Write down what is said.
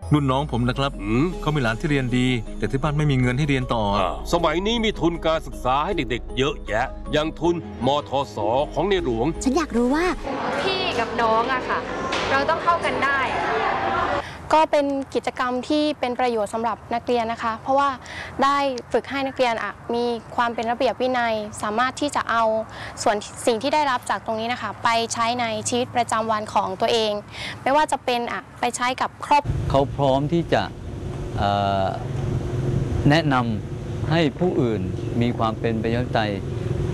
รุ่นน้องผมนะครับเขามีหลานที่เรียนดีแต่ที่บ้านไม่มีเงินให้เรียนต่อสมัยนี้มีทุนการศึกษาให้เด็กๆเยอะแยะอย่างทุนมทสของในหลวงฉันอยากรู้ว่าพี่กับน้องอะค่ะเราต้องเข้ากันได้ก็เป็นกิจกรรมที่เป็นประโยชน์สำหรับนักเรียนนะคะเพราะว่าได้ฝึกให้นักเรียนมีความเป็นระเบียบวินัยสามารถที่จะเอาสิ่งที่ได้รับจากตรงนี้นะคะไปใช้ในชีวิตประจำวันของตัวเองไม่ว่าจะเป็นไปใช้กับครอบเขาพร้อมที่จะแนะนำให้ผู้อื่นมีความเป็นประชาธิปไตย